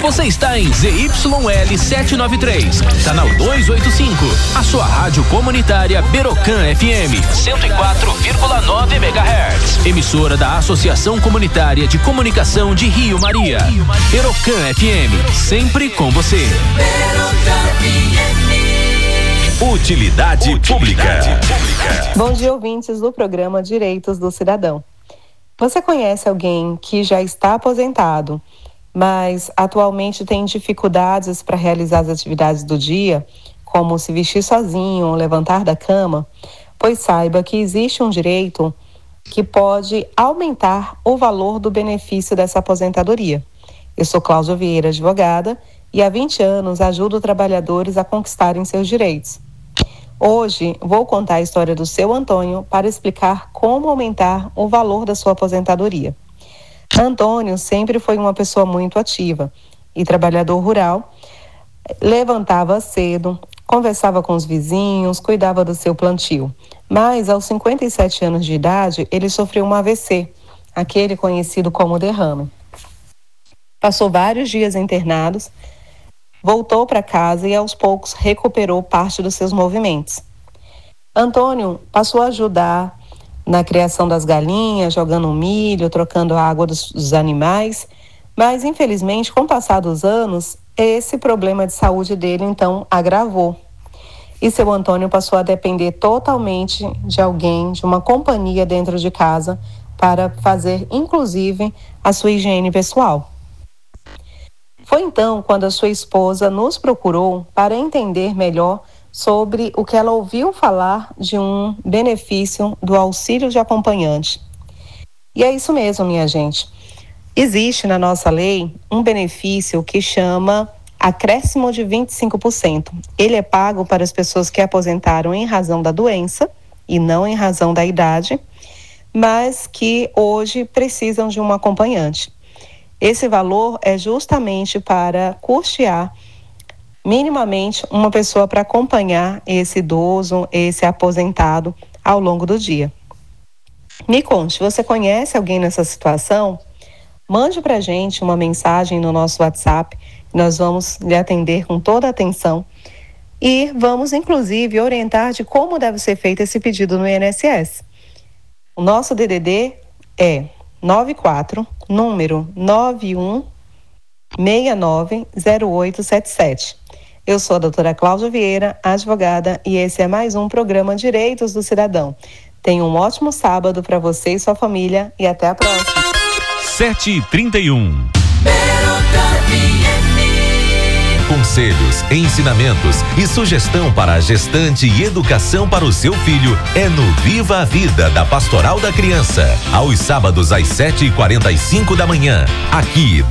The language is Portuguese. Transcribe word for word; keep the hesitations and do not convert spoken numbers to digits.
Você está em Z Y L setecentos e noventa e três, canal duzentos e oitenta e cinco. A sua rádio comunitária Berocan F M, cento e quatro vírgula nove megahertz. Emissora da Associação Comunitária de Comunicação de Rio Maria. Berocan F M, sempre com você. Utilidade, Utilidade pública. pública. Bom dia, ouvintes do programa Direitos do Cidadão. Você conhece alguém que já está aposentado, mas atualmente tem dificuldades para realizar as atividades do dia, como se vestir sozinho ou levantar da cama? Pois saiba que existe um direito que pode aumentar o valor do benefício dessa aposentadoria. Eu sou Cláudia Vieira, advogada, e há vinte anos ajudo trabalhadores a conquistarem seus direitos. Hoje vou contar a história do seu Antônio para explicar como aumentar o valor da sua aposentadoria. Antônio sempre foi uma pessoa muito ativa e trabalhador rural, levantava cedo, conversava com os vizinhos, cuidava do seu plantio. Mas aos cinquenta e sete anos de idade, ele sofreu um A V C, aquele conhecido como derrame. Passou vários dias internados, voltou para casa e aos poucos recuperou parte dos seus movimentos. Antônio passou a ajudar na criação das galinhas, jogando milho, trocando a água dos, dos animais, mas infelizmente com o passar dos anos, esse problema de saúde dele então agravou. E seu Antônio passou a depender totalmente de alguém, de uma companhia dentro de casa, para fazer inclusive a sua higiene pessoal. Foi então quando a sua esposa nos procurou para entender melhor sobre o que ela ouviu falar de um benefício do auxílio de acompanhante. E é isso mesmo, minha gente. Existe na nossa lei um benefício que chama acréscimo de vinte e cinco por cento. Ele é pago para as pessoas que aposentaram em razão da doença e não em razão da idade, mas que hoje precisam de um acompanhante. Esse valor é justamente para custear minimamente uma pessoa para acompanhar esse idoso, esse aposentado ao longo do dia. Me conte, você conhece alguém nessa situação? Mande para a gente uma mensagem no nosso WhatsApp, nós vamos lhe atender com toda a atenção e vamos inclusive orientar de como deve ser feito esse pedido no I N S S. O nosso D D D é nove quatro, número nove um seis nove zero oito sete sete. Eu sou a doutora Cláudia Vieira, advogada, e esse é mais um programa Direitos do Cidadão. Tenha um ótimo sábado para você e sua família e até a próxima. sete e trinta e um. Conselhos, ensinamentos e sugestão para a gestante e educação para o seu filho é no Viva a Vida da Pastoral da Criança, aos sábados às sete e quarenta e cinco da manhã, aqui